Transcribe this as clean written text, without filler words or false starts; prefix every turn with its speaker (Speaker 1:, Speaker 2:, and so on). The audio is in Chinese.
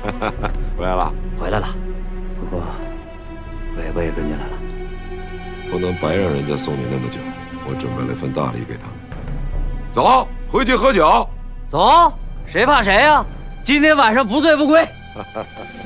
Speaker 1: 回来了，
Speaker 2: 回来了。不过，伟伟也跟进来了。
Speaker 1: 不能白让人家送你那么久，我准备了一份大礼给他们。走，回去喝酒。
Speaker 2: 走，谁怕谁呀？今天晚上不醉不归。